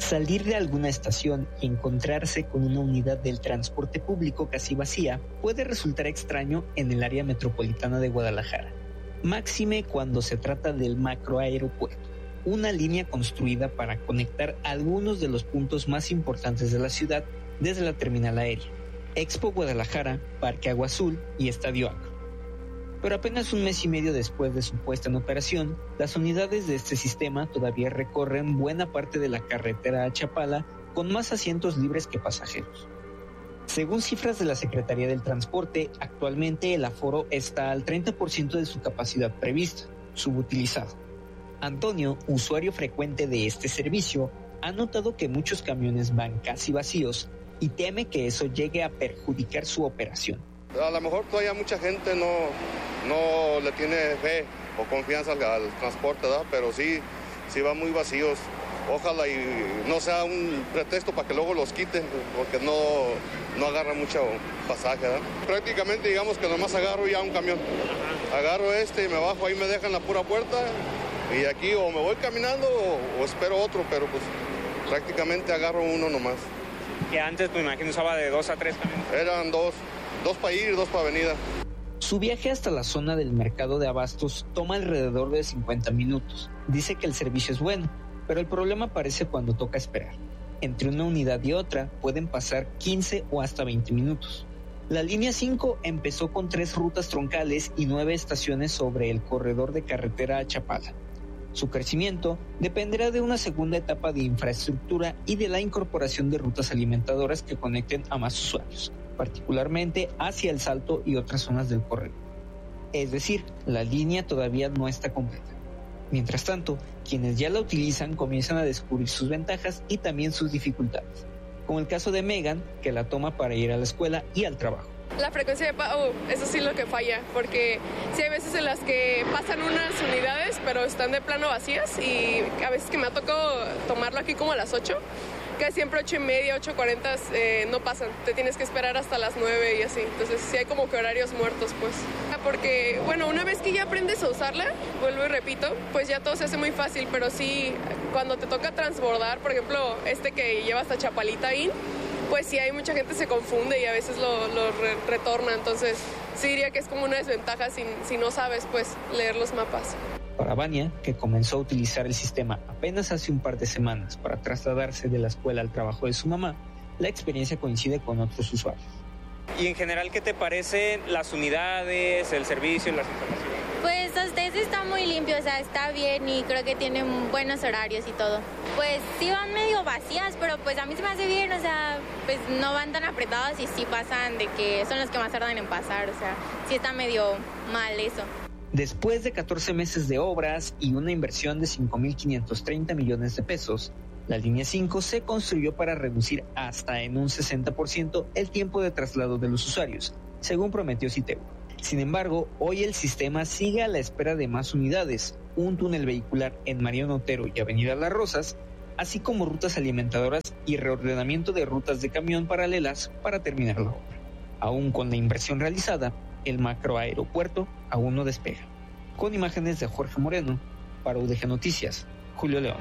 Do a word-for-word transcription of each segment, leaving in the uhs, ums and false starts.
Salir de alguna estación y encontrarse con una unidad del transporte público casi vacía puede resultar extraño en el área metropolitana de Guadalajara, máxime cuando se trata del macroaeropuerto, una línea construida para conectar algunos de los puntos más importantes de la ciudad desde la terminal aérea, Expo Guadalajara, Parque Agua Azul y Estadio Akron. Pero apenas un mes y medio después de su puesta en operación, las unidades de este sistema todavía recorren buena parte de la carretera a Chapala con más asientos libres que pasajeros. Según cifras de la Secretaría del Transporte, actualmente el aforo está al treinta por ciento de su capacidad prevista, subutilizado. Antonio, usuario frecuente de este servicio, ha notado que muchos camiones van casi vacíos y teme que eso llegue a perjudicar su operación. A lo mejor todavía mucha gente no, no le tiene fe o confianza al, al transporte, ¿verdad? Pero sí, sí van muy vacíos. Ojalá y no sea un pretexto para que luego los quiten, porque no, no agarra mucho pasaje, ¿verdad? Prácticamente digamos que nomás agarro ya un camión. Agarro este y me bajo, ahí me dejan la pura puerta y aquí o me voy caminando o, o espero otro, pero pues prácticamente agarro uno nomás. Que antes me imagino usaba de dos a tres camiones. Eran dos. Dos para ir, dos para venida. Su viaje hasta la zona del mercado de abastos toma alrededor de cincuenta minutos. Dice que el servicio es bueno, pero el problema aparece cuando toca esperar. Entre una unidad y otra pueden pasar quince o hasta veinte minutos. La línea cinco empezó con tres rutas troncales y nueve estaciones sobre el corredor de carretera a Chapala. Su crecimiento dependerá de una segunda etapa de infraestructura y de la incorporación de rutas alimentadoras que conecten a más usuarios, particularmente hacia El Salto y otras zonas del corredor. Es decir, la línea todavía no está completa. Mientras tanto, quienes ya la utilizan comienzan a descubrir sus ventajas y también sus dificultades, como el caso de Megan, que la toma para ir a la escuela y al trabajo. La frecuencia de pago, eso sí es lo que falla, porque sí hay veces en las que pasan unas unidades, pero están de plano vacías, y a veces que me ha tocado tomarlo aquí como a las ocho, que siempre ocho y media, ocho cuarenta eh, no pasan, te tienes que esperar hasta las nueve y así, entonces sí hay como que horarios muertos, pues. Porque, bueno, una vez que ya aprendes a usarla, vuelvo y repito, pues ya todo se hace muy fácil, pero sí, cuando te toca transbordar, por ejemplo, este que lleva hasta Chapalita ahí, pues sí hay mucha gente se confunde y a veces lo, lo re- retorna, entonces sí diría que es como una desventaja si, si no sabes, pues, leer los mapas. Para Vania, que comenzó a utilizar el sistema apenas hace un par de semanas para trasladarse de la escuela al trabajo de su mamá, la experiencia coincide con otros usuarios. Y en general, ¿qué te parecen las unidades, el servicio, las instalaciones? Pues hasta eso está muy limpio, o sea, está bien y creo que tienen buenos horarios y todo. Pues sí van medio vacías, pero pues a mí se me hace bien, o sea, pues no van tan apretadas y sí pasan de que son los que más tardan en pasar, o sea, sí está medio mal eso. Después de catorce meses de obras y una inversión de cinco mil quinientos treinta millones de pesos, la línea cinco se construyó para reducir hasta en un sesenta por ciento el tiempo de traslado de los usuarios, según prometió Citeu. Sin embargo, hoy el sistema sigue a la espera de más unidades, un túnel vehicular en Mariano Otero y Avenida Las Rosas, así como rutas alimentadoras y reordenamiento de rutas de camión paralelas para terminar la obra. Aún con la inversión realizada, el macroaeropuerto aún no despega. Con imágenes de Jorge Moreno, para U D G Noticias, Julio León.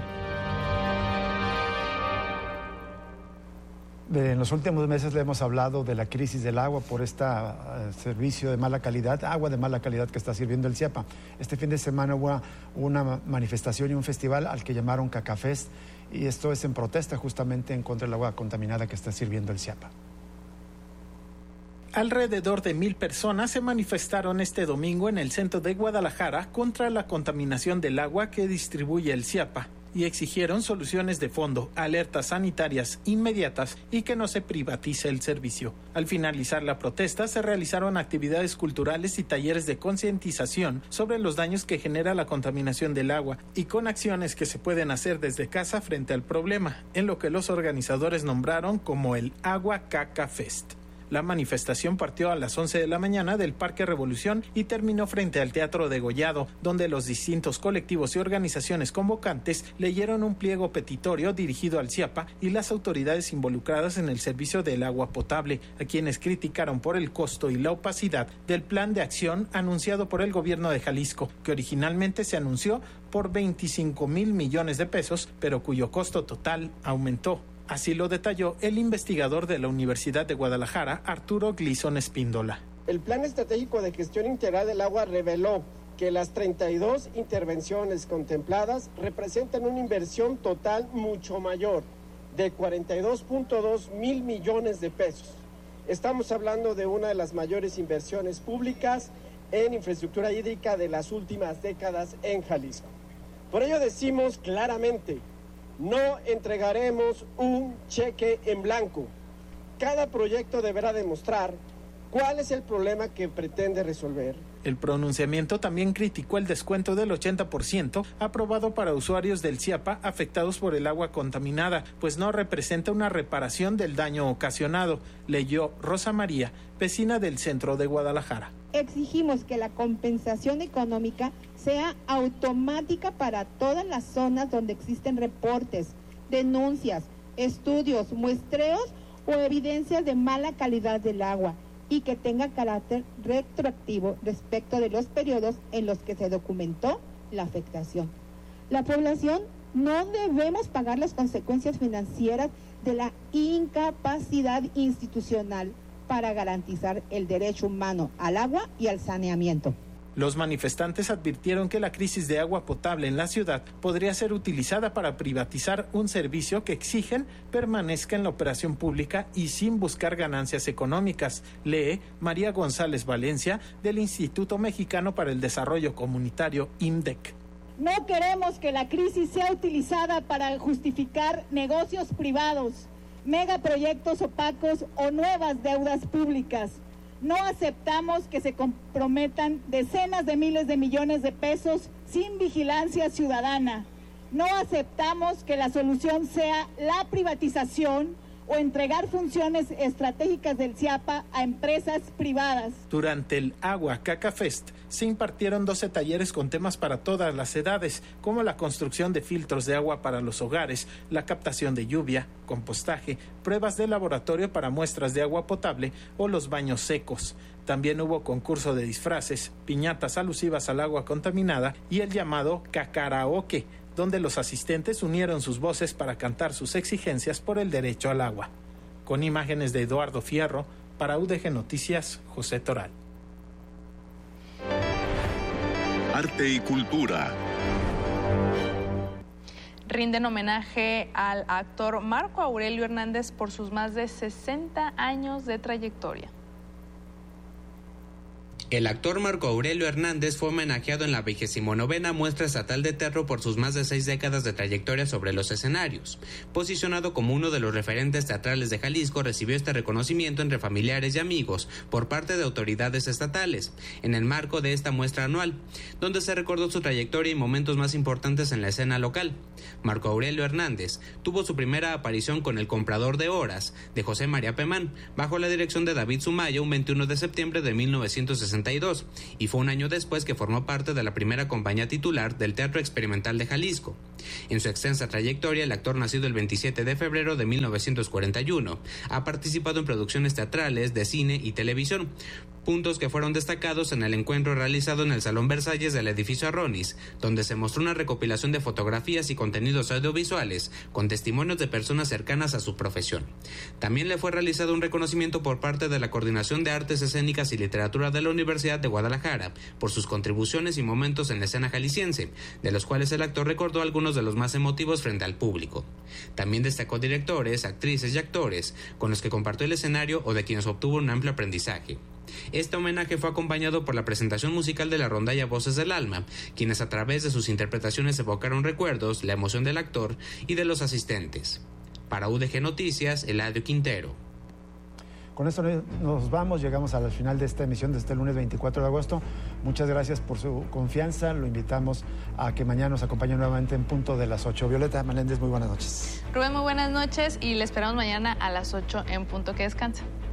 En los últimos meses le hemos hablado de la crisis del agua por este uh, servicio de mala calidad, agua de mala calidad que está sirviendo el Ciapa. Este fin de semana hubo una manifestación y un festival al que llamaron Cacafest, y esto es en protesta justamente en contra del agua contaminada que está sirviendo el Ciapa. Alrededor de mil personas se manifestaron este domingo en el centro de Guadalajara contra la contaminación del agua que distribuye el Ciapa y exigieron soluciones de fondo, alertas sanitarias inmediatas y que no se privatice el servicio. Al finalizar la protesta se realizaron actividades culturales y talleres de concientización sobre los daños que genera la contaminación del agua y con acciones que se pueden hacer desde casa frente al problema, en lo que los organizadores nombraron como el Agua Caca Fest. La manifestación partió a las once de la mañana del Parque Revolución y terminó frente al Teatro Degollado, donde los distintos colectivos y organizaciones convocantes leyeron un pliego petitorio dirigido al CIAPA y las autoridades involucradas en el servicio del agua potable, a quienes criticaron por el costo y la opacidad del plan de acción anunciado por el gobierno de Jalisco, que originalmente se anunció por veinticinco mil millones de pesos, pero cuyo costo total aumentó. Así lo detalló el investigador de la Universidad de Guadalajara, Arturo Glisson Espíndola. El Plan Estratégico de Gestión Integral del Agua reveló que las treinta y dos intervenciones contempladas representan una inversión total mucho mayor, de cuarenta y dos punto dos mil millones de pesos. Estamos hablando de una de las mayores inversiones públicas en infraestructura hídrica de las últimas décadas en Jalisco. Por ello decimos claramente, no entregaremos un cheque en blanco. Cada proyecto deberá demostrar cuál es el problema que pretende resolver. El pronunciamiento también criticó el descuento del ochenta por ciento aprobado para usuarios del CIAPA afectados por el agua contaminada, pues no representa una reparación del daño ocasionado, leyó Rosa María, vecina del centro de Guadalajara. Exigimos que la compensación económica sea automática para todas las zonas donde existen reportes, denuncias, estudios, muestreos o evidencias de mala calidad del agua, y que tenga carácter retroactivo respecto de los periodos en los que se documentó la afectación. La población no debemos pagar las consecuencias financieras de la incapacidad institucional para garantizar el derecho humano al agua y al saneamiento. Los manifestantes advirtieron que la crisis de agua potable en la ciudad podría ser utilizada para privatizar un servicio que exigen permanezca en la operación pública y sin buscar ganancias económicas. Lee María González Valencia, del Instituto Mexicano para el Desarrollo Comunitario, IMDEC. No queremos que la crisis sea utilizada para justificar negocios privados, megaproyectos opacos o nuevas deudas públicas. No aceptamos que se comprometan decenas de miles de millones de pesos sin vigilancia ciudadana. No aceptamos que la solución sea la privatización o entregar funciones estratégicas del CIAPA a empresas privadas. Durante el Agua Caca Fest se impartieron doce talleres con temas para todas las edades, como la construcción de filtros de agua para los hogares, la captación de lluvia, compostaje, pruebas de laboratorio para muestras de agua potable o los baños secos. También hubo concurso de disfraces, piñatas alusivas al agua contaminada y el llamado cacaraoke, donde los asistentes unieron sus voces para cantar sus exigencias por el derecho al agua. Con imágenes de Eduardo Fierro, para U D G Noticias, José Toral. Arte y cultura. Rinden homenaje al actor Marco Aurelio Hernández por sus más de sesenta años de trayectoria. El actor Marco Aurelio Hernández fue homenajeado en la vigésimo novena Muestra Estatal de Teatro por sus más de seis décadas de trayectoria sobre los escenarios. Posicionado como uno de los referentes teatrales de Jalisco, recibió este reconocimiento entre familiares y amigos por parte de autoridades estatales, en el marco de esta muestra anual, donde se recordó su trayectoria y momentos más importantes en la escena local. Marco Aurelio Hernández tuvo su primera aparición con El Comprador de Horas, de José María Pemán, bajo la dirección de David Sumaya, un veintiuno de septiembre de mil novecientos sesenta y dos, y fue un año después que formó parte de la primera compañía titular del Teatro Experimental de Jalisco. En su extensa trayectoria, el actor, nacido el veintisiete de febrero de mil novecientos cuarenta y uno, ha participado en producciones teatrales, de cine y televisión, puntos que fueron destacados en el encuentro realizado en el Salón Versalles del edificio Arronis, donde se mostró una recopilación de fotografías y contenidos audiovisuales con testimonios de personas cercanas a su profesión. También le fue realizado un reconocimiento por parte de la Coordinación de Artes Escénicas y Literatura de la Universidad de Guadalajara por sus contribuciones y momentos en la escena jalisciense, de los cuales el actor recordó algunos de los más emotivos frente al público. También destacó directores, actrices y actores con los que compartió el escenario o de quienes obtuvo un amplio aprendizaje. Este homenaje fue acompañado por la presentación musical de la rondalla Voces del Alma, quienes a través de sus interpretaciones evocaron recuerdos, la emoción del actor y de los asistentes. Para U D G Noticias, Eladio Quintero. Con esto nos vamos, llegamos al final de esta emisión de este lunes veinticuatro de agosto. Muchas gracias por su confianza, lo invitamos a que mañana nos acompañe nuevamente en punto de las ocho. Violeta Meléndez, muy buenas noches. Rubén, muy buenas noches y le esperamos mañana a las ocho en punto. Que descanse.